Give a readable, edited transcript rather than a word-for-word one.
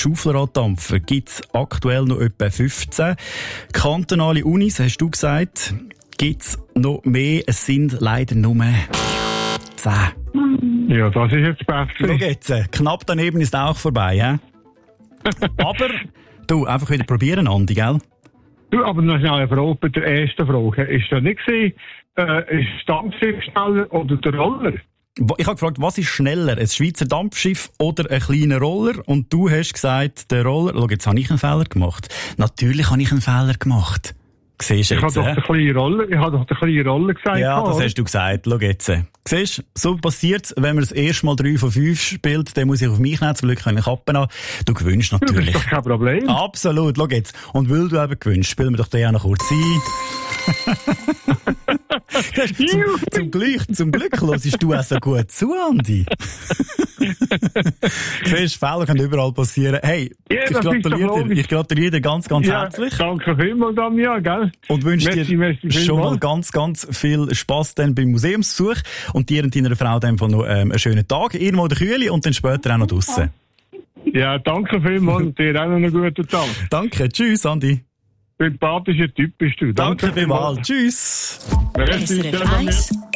Schauflerraddampfer gibt es aktuell noch etwa 15. Kantonale Unis, hast du gesagt, gibt es noch mehr. Es sind leider nur 10. Ja, das ist jetzt besser. Schau jetzt, knapp daneben ist auch vorbei, hä? Aber, du, einfach wieder probieren, Andi, gell? Du, aber noch eine Frage bei der ersten Frage. Ist da nicht gesehen, ist das Dampfschiff schneller oder der Roller? Ich habe gefragt, was ist schneller, ein Schweizer Dampfschiff oder ein kleiner Roller? Und du hast gesagt, der Roller. Schau, jetzt habe ich einen Fehler gemacht. Natürlich habe ich einen Fehler gemacht. Siehst du jetzt, Ich habe doch den kleinen Roller gesagt. Ja, das hast du gesagt. Schau jetzt. Siehst du, so passiert's, wenn man das erste Mal 3 von 5 spielt, dann muss ich auf mich nehmen, zum Glück kann ich Kappen an. Du gewinnst natürlich. Das ist doch kein Problem. Absolut, schau jetzt. Und weil du eben gewinnst, spielen wir doch den auch noch kurz ein. zum Glück hörst du auch so gut zu, Andi. Siehst, Fehler können überall passieren. Hey, ja, ich gratuliere dir ganz, ganz herzlich. Danke vielmals, Damian, gell? Und wünsche dir schon mal ganz, ganz viel Spass dann beim Museumsbesuch und dir und deiner Frau dann noch einen schönen Tag. Irgendwo in der Kühle und dann später auch noch draussen. Ja, danke vielmals und dir auch noch einen guten Tag. Danke, tschüss, Andi. Sympathischer Typ bist du. Danke vielmals. Tschüss. SRF 1